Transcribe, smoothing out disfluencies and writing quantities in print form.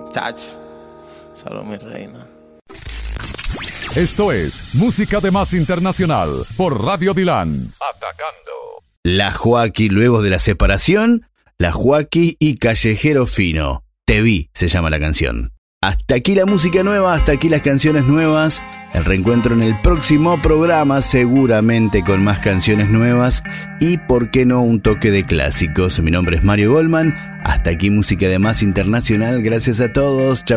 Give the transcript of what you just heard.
Chach, solo mi reina. Esto es Música de Más Internacional por Radio Dilan. Atacando. La Joaquí luego de la separación, La Joaquí y Callejero Fino. Te vi, se llama la canción. Hasta aquí la música nueva, hasta aquí las canciones nuevas. El reencuentro en el próximo programa, seguramente con más canciones nuevas y, por qué no, un toque de clásicos. Mi nombre es Mario Goldman. Hasta aquí Música de Más Internacional. Gracias a todos. Chau.